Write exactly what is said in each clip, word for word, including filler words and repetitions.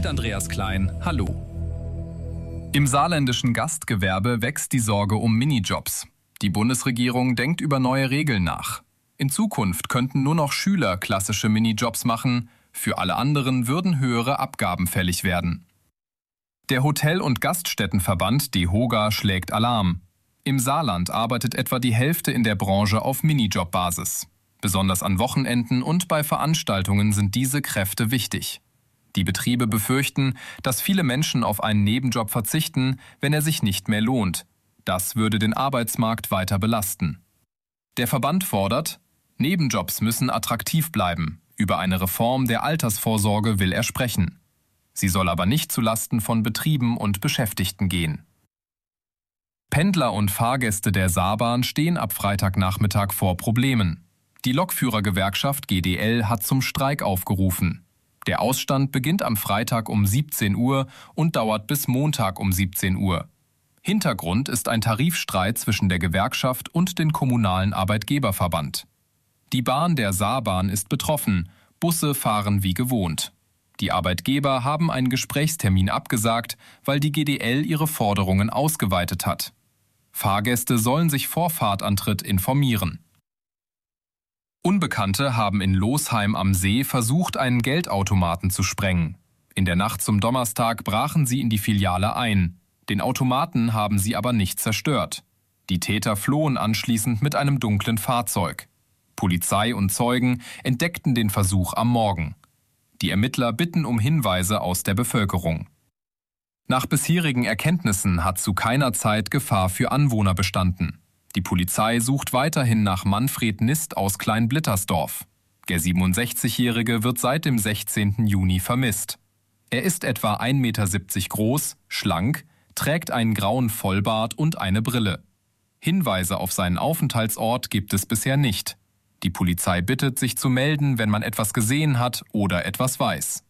mit Andreas Klein. Hallo. Im saarländischen Gastgewerbe wächst die Sorge um Minijobs. Die Bundesregierung denkt über neue Regeln nach. In Zukunft könnten nur noch Schüler klassische Minijobs machen, für alle anderen würden höhere Abgaben fällig werden. Der Hotel- und Gaststättenverband DEHOGA schlägt Alarm. Im Saarland arbeitet etwa die Hälfte in der Branche auf Minijob-Basis. Besonders an Wochenenden und bei Veranstaltungen sind diese Kräfte wichtig. Die Betriebe befürchten, dass viele Menschen auf einen Nebenjob verzichten, wenn er sich nicht mehr lohnt. Das würde den Arbeitsmarkt weiter belasten. Der Verband fordert, Nebenjobs müssen attraktiv bleiben. Über eine Reform der Altersvorsorge will er sprechen. Sie soll aber nicht zulasten von Betrieben und Beschäftigten gehen. Pendler und Fahrgäste der Saarbahn stehen ab Freitagnachmittag vor Problemen. Die Lokführergewerkschaft G D L hat zum Streik aufgerufen. Der Ausstand beginnt am Freitag um siebzehn Uhr und dauert bis Montag um siebzehn Uhr. Hintergrund ist ein Tarifstreit zwischen der Gewerkschaft und den kommunalen Arbeitgeberverband. Die Bahn der Saarbahn ist betroffen, Busse fahren wie gewohnt. Die Arbeitgeber haben einen Gesprächstermin abgesagt, weil die G D L ihre Forderungen ausgeweitet hat. Fahrgäste sollen sich vor Fahrtantritt informieren. Unbekannte haben in Losheim am See versucht, einen Geldautomaten zu sprengen. In der Nacht zum Donnerstag brachen sie in die Filiale ein. Den Automaten haben sie aber nicht zerstört. Die Täter flohen anschließend mit einem dunklen Fahrzeug. Polizei und Zeugen entdeckten den Versuch am Morgen. Die Ermittler bitten um Hinweise aus der Bevölkerung. Nach bisherigen Erkenntnissen hat zu keiner Zeit Gefahr für Anwohner bestanden. Die Polizei sucht weiterhin nach Manfred Nist aus Kleinblittersdorf. Der siebenundsechzigjährige wird seit dem sechzehnten Juni vermisst. Er ist etwa ein Meter siebzig groß, schlank, trägt einen grauen Vollbart und eine Brille. Hinweise auf seinen Aufenthaltsort gibt es bisher nicht. Die Polizei bittet, sich zu melden, wenn man etwas gesehen hat oder etwas weiß.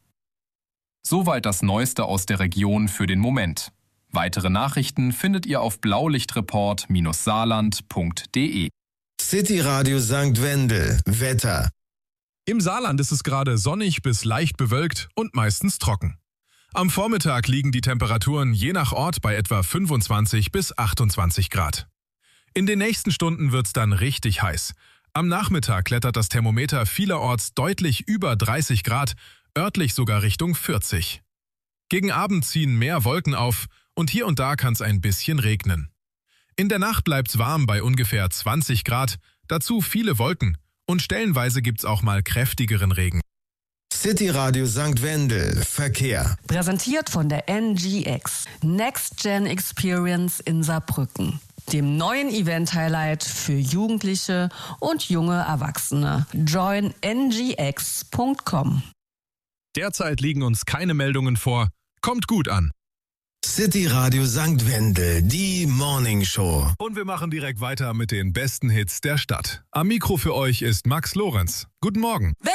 Soweit das Neueste aus der Region für den Moment. Weitere Nachrichten findet ihr auf blaulichtreport Bindestrich saarland Punkt de. City Radio Sankt Wendel. Wetter. Im Saarland ist es gerade sonnig bis leicht bewölkt und meistens trocken. Am Vormittag liegen die Temperaturen je nach Ort bei etwa fünfundzwanzig bis achtundzwanzig Grad. In den nächsten Stunden wird's dann richtig heiß. Am Nachmittag klettert das Thermometer vielerorts deutlich über dreißig Grad, örtlich sogar Richtung vierzig. Gegen Abend ziehen mehr Wolken auf und hier und da kann es ein bisschen regnen. In der Nacht bleibt's warm bei ungefähr zwanzig Grad, dazu viele Wolken und stellenweise gibt's auch mal kräftigeren Regen. City Radio Sankt Wendel. Verkehr. Präsentiert von der N G X. Next Gen Experience in Saarbrücken. Dem neuen Event-Highlight für Jugendliche und junge Erwachsene. join n g x punkt com. Derzeit liegen uns keine Meldungen vor. Kommt gut an. City Radio Sankt Wendel, die Morning Show. Und wir machen direkt weiter mit den besten Hits der Stadt. Am Mikro für euch ist Max Lorenz. Guten Morgen.